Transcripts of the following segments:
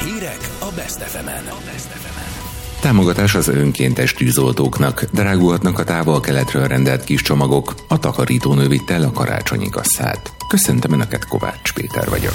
Hírek a Best FM-en. Támogatás az önkéntes tűzoltóknak, drágulhatnak a távol-keletről rendelt kis csomagok, a takarítónő vitte el a karácsonyi kasszát. Köszöntöm Önöket, Kovács Péter vagyok.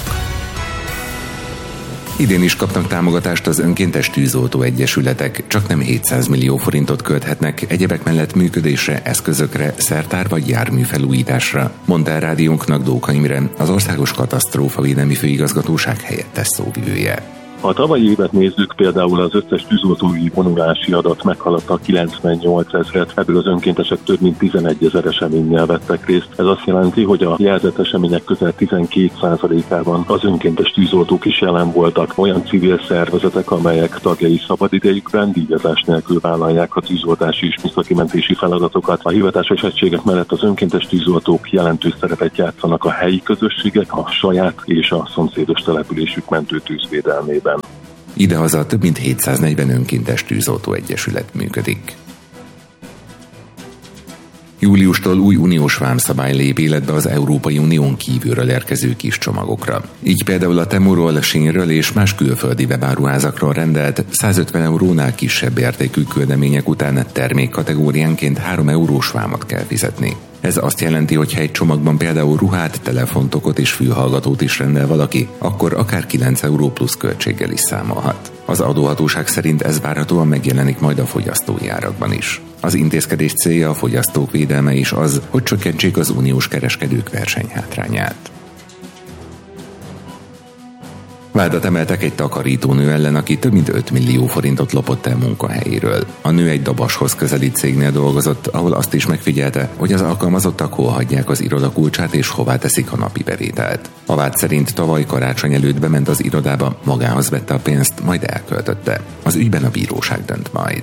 Idén is kapnak támogatást az önkéntes tűzoltó egyesületek, csak nem 700 millió forintot költhetnek egyebek mellett működésre, eszközökre, szertár vagy járműfelújításra, mondta el rádiónknak Dóka Imre, az Országos Katasztrófavédelmi Főigazgatóság helyettes szóvivője. Ha a tavalyi évet nézzük, például az összes tűzoltói vonulási adat meghaladta 98 000-et, ebből az önkéntesek több mint 11 000 eseménnyel vettek részt. Ez azt jelenti, hogy a jelzett események közel 12%-ában az önkéntes tűzoltók is jelen voltak. Olyan civil szervezetek, amelyek tagjai szabadidejükben díjazás nélkül vállalják a tűzoltási és műszaki-mentési feladatokat. A hivatásos egységek mellett az önkéntes tűzoltók jelentős szerepet játszanak a helyi közösségek, a saját és a szomszédos településük mentőtűzvédelmében. Idehaza több mint 740 önkéntes tűzoltó egyesület működik. Júliustól új uniós vámszabály lép életbe az Európai Unión kívülről érkező kis csomagokra. Így például a Temuról, Shinről és más külföldi webáruházakról rendelt 150 eurónál kisebb értékű küldemények után termékkategóriánként 3 eurós vámot kell fizetni. Ez azt jelenti, hogy ha egy csomagban például ruhát, telefontokot és fülhallgatót is rendel valaki, akkor akár 9 euró plusz költséggel is számolhat. Az adóhatóság szerint ez várhatóan megjelenik majd a fogyasztói árakban is. Az intézkedés célja a fogyasztók védelme is az, hogy csökkentsék az uniós kereskedők versenyhátrányát. Vádat emeltek egy takarítónő ellen, aki több mint 5 millió forintot lopott el munkahelyéről. A nő egy Dabashoz közeli cégnél dolgozott, ahol azt is megfigyelte, hogy az alkalmazottak hol hagyják az irodakulcsát és hová teszik a napi bevételt. A vád szerint tavaly karácsony előtt bement az irodába, magához vette a pénzt, majd elköltötte. Az ügyben a bíróság dönt majd.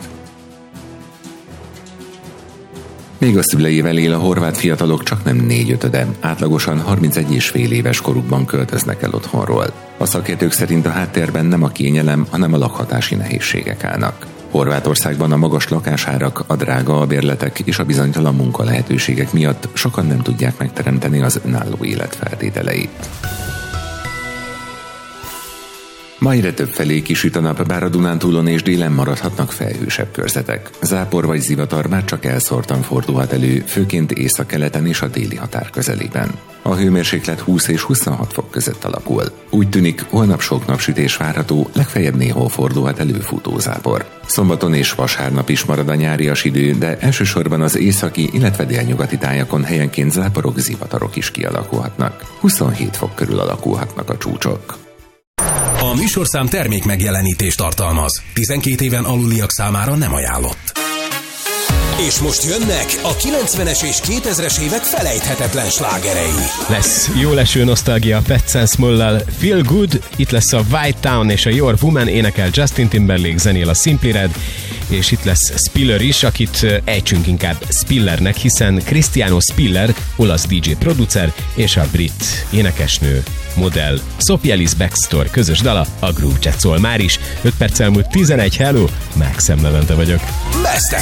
Még a szüleivel él a horvát fiatalok csak nem 4/5, átlagosan 31,5 éves korukban költöznek el otthonról. A szakértők szerint a háttérben nem a kényelem, hanem a lakhatási nehézségek állnak. Horvátországban a magas lakásárak, a drága albérletek és a bizonytalan munkalehetőségek miatt sokan nem tudják megteremteni az önálló élet feltételeit. Ma egyre többfelé kisüt a nap, bár a Dunántúlon és délen maradhatnak felhősebb körzetek. Zápor vagy zivatar már csak elszórtan fordulhat elő, főként északkeleten és a déli határ közelében. A hőmérséklet 20 és 26 fok között alakul. Úgy tűnik, holnap sok napsütés várható, legfeljebb néhol fordulhat elő futózápor. Szombaton és vasárnap is marad a nyárias idő, de elsősorban az északi, illetve délnyugati tájakon helyenként záporok, zivatarok is kialakulhatnak. 27 fok körül alakulhatnak a csúcsok. A műsorszám termék megjelenítést tartalmaz. 12 éven aluliak számára nem ajánlott. És most jönnek a 90-es és 2000-es évek felejthetetlen slágerei. Lesz jó leső nosztalgia Pet Sematary-mől, Feel Good, itt lesz a White Town és a Your Woman, énekel Justin Timberlake, zenél a Simply Red, és itt lesz Spiller is, akit ejtsünk inkább Spillernek, hiszen Cristiano Spiller, olasz DJ producer, és a brit énekesnő, modell Sophie Ellis Bextor közös dala, a Groove Jet szól már is. 5 perc elmúlt 11, hello, Max Szemlevente vagyok. Best